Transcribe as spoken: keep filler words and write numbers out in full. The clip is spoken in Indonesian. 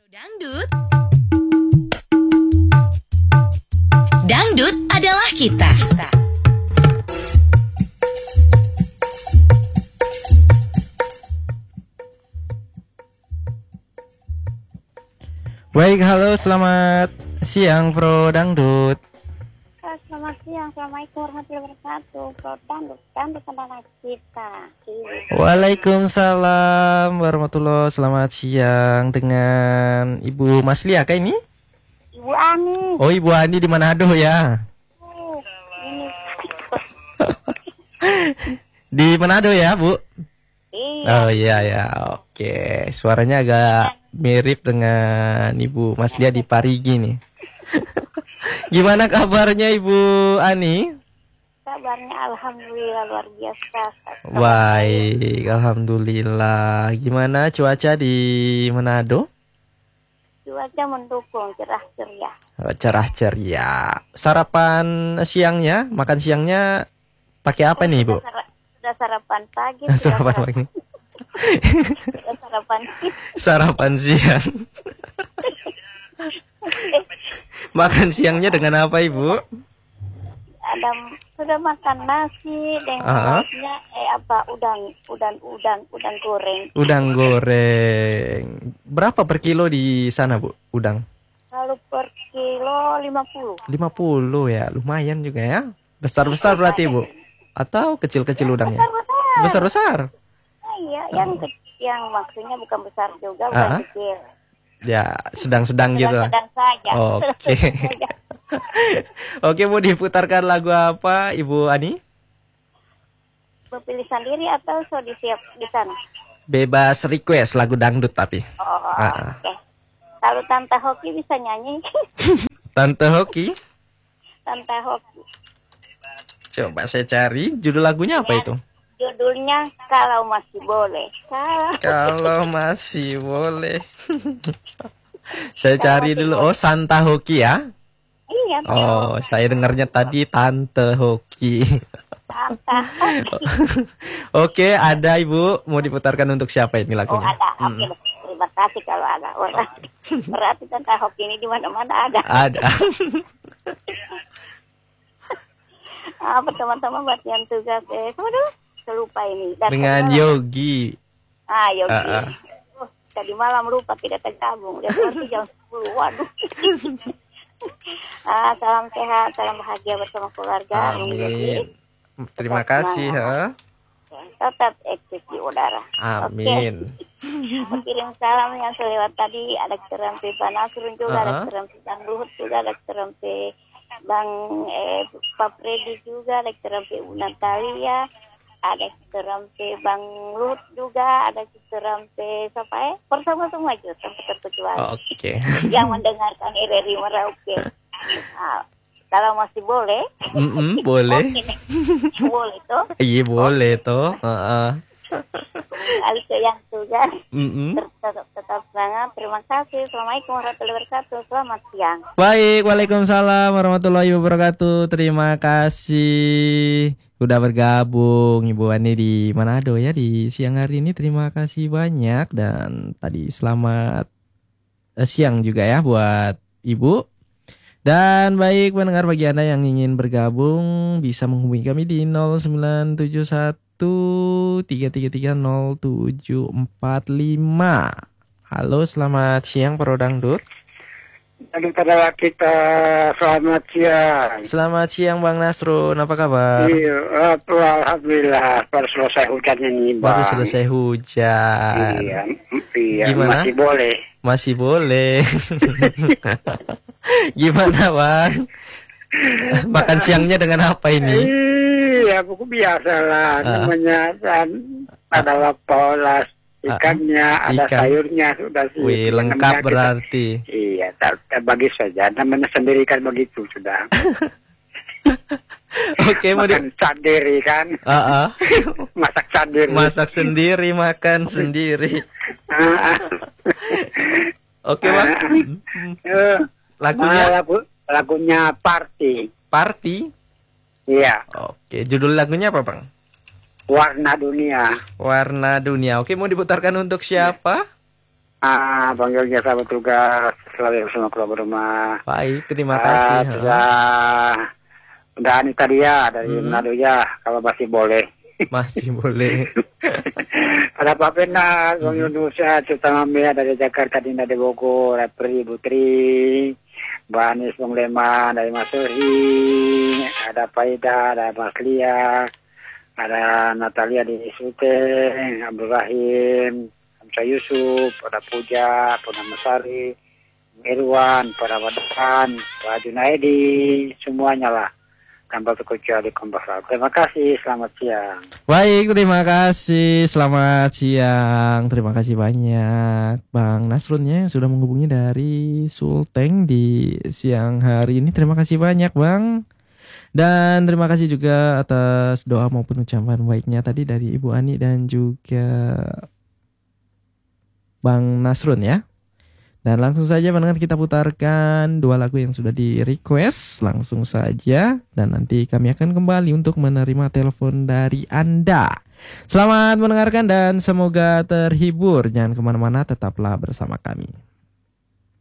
Dangdut, dangdut adalah kita. Baik, halo, selamat siang Pro Dangdut. Selamat siang, Assalamualaikum warahmatullahi wabarakatuh. Pro Dangdut, dangdut adalah kita. Waalaikumsalam warahmatullahi. Selamat siang dengan Ibu Maslia kah ini? Ibu Ani. Oh, Ibu Ani di Manado ya? Oh, ini. Di Manado ya, Bu? Iya. Oh iya ya, oke. Suaranya agak mirip dengan Ibu Maslia di Parigi nih. Gimana kabarnya Ibu Ani? Kabarnya alhamdulillah luar biasa. Baik, alhamdulillah. Gimana cuaca di Manado? Cuaca mendukung, cerah ceria. Oh, cerah ceria. Sarapan siangnya, makan siangnya pakai apa nih, Bu? Sudah, sara- sudah sarapan pagi. Sarapan sudah pagi. Sudah sarapan Sarapan siang. Makan siangnya dengan apa, Ibu? Ada sudah makan nasi dengan Ah. lauknya eh apa udang udang udang udang goreng. Udang goreng. Berapa per kilo di sana, Bu? Udang? Kalau per kilo lima puluh. lima puluh ya, lumayan juga ya. Besar-besar berarti, Bu? Atau kecil-kecil udangnya? Besar-besar. Besar-besar. Ah, iya, yang ke- yang maksudnya bukan besar juga, bukan Ah. kecil. Ya, sedang-sedang gitu. Sedang-sedang saja. Oke. Sedang saja. Oke, mau diputarkan lagu apa, Ibu Ani? Berpilih sendiri atau so disiap di sana? Bebas request lagu dangdut tapi. Oh, Ah. oke. Kalau Tante Hoki bisa nyanyi. Tante Hoki. Tante Hoki. Coba saya cari judul lagunya apa itu? Judulnya Kalau Masih Boleh. Kalau Kalau masih boleh. Saya cari dulu. Oh, Santa Hoki ya. iya, Oh, saya dengarnya tadi Tante Hoki. Tante Hoki. Oke, ada Ibu. Mau diputarkan untuk siapa ini Oh, lagunya? ada. Hmm, Oke, deh. Terima kasih kalau ada. Wah, berarti Tante Hoki ini di mana-mana ada. ada. Apa teman-teman buat yang tugas eh waduh, lupa ini. Dan Dengan ternyata- Yogi. Ah, Yogi. Ah, ah. Oh, tadi malam lupa tidak tergabung. Dan nanti jam sepuluh. Waduh. ah, salam sehat, salam bahagia bersama keluarga. Amin. Terima Tetap kasih. semangat. Ha? Tetap eksis di udara. Amin. Oke. Kirim salam yang selewat tadi. Ada keterampi Pak Nasrun juga, ada Ah, ah. keterampi Bang Luhut juga, ada keterampi Bang eh, Pak Freddy juga, ada keterampi Bu Natalia. Ada keterampi Bang Lut juga, ada keterampi siapa ya? Bersama semua aja tanpa terkecuali. Oke. Yang mendengarkan R R I Merauke. Nah, kalau masih boleh, Mm-mm, boleh. oke, boleh tuh. Iya boleh toh. Heeh. Kali ke yang tugas, Mm-mm. tetap tetap semangat. Terima kasih. Assalamualaikum warahmatullahi wabarakatuh. Selamat siang. Baik, waalaikumsalam warahmatullahi wabarakatuh. Terima kasih udah bergabung Ibu Ani di Manado ya di siang hari ini. Terima kasih banyak dan tadi selamat eh, siang juga ya buat Ibu. Dan baik pendengar, bagi Anda yang ingin bergabung bisa menghubungi kami di nol sembilan tujuh satu tiga tiga tiga nol tujuh empat lima. Halo, selamat siang Pro Dangdut. Aduh, pada kita selamat siang. Selamat siang Bang Nasrun, apa kabar? Iya, oh, alhamdulillah baru selesai hujan ini, Bang. Baru selesai hujan. Iya, m- iya, Gimana? masih boleh. Masih boleh. Gimana Bang? Makan siangnya dengan apa ini? Iya, buku biasa lah. Ah. Namanya kan ada lapolas ikannya, ada ikan. sayurnya sudah sih. Wih, Namanya lengkap kita- berarti. Iya, tak, tak bagi saja. Namanya sendiri kan begitu sudah. Oke, mau di Makan sendiri kan, Ah, ah. masak sendiri. Masak sendiri, makan sendiri. Ah, ah. Oke, Bang. Ah, eh, Lagunya ah, lagu, lagunya Party. Party. Iya, Oke, judul lagunya apa, Bang? Warna Dunia. Warna Dunia. Oke, mau diputarkan untuk siapa? Ah, Bang Yogi selamat tugas selalu bersama keluarga rumah. Baik, terima Ah, kasih. sudah udah ini tadi ya dari Hmm. Manado ya, kalau masih boleh. Masih boleh. Ada Pak Pena, Bang Indonesia, terutama Mia dari Jakarta, Dinda dari Bogor, Apri, Putri, Mbak Anis, Bang Leman, dari Mas Sohi, ada Paida, ada Mas Lia, ada Natalia di Sute, Abdul Rahim, Hamzah Yusuf, ada Puja, Purnama Sari, Irwan, para Wadan, Pak Junaidi, semuanya lah. Tanpa terkecuali Kompas. Terima kasih, selamat siang. Baik, terima kasih. Selamat siang. Terima kasih banyak Bang Nasrunnya yang sudah menghubungi dari Sulteng di siang hari ini. Terima kasih banyak Bang. Dan terima kasih juga atas doa maupun ucapan baiknya tadi dari Ibu Ani dan juga Bang Nasrun ya. Dan langsung saja pendengar kita putarkan dua lagu yang sudah di request langsung saja. Dan nanti kami akan kembali untuk menerima telepon dari Anda. Selamat mendengarkan dan semoga terhibur. Jangan kemana-mana, tetaplah bersama kami.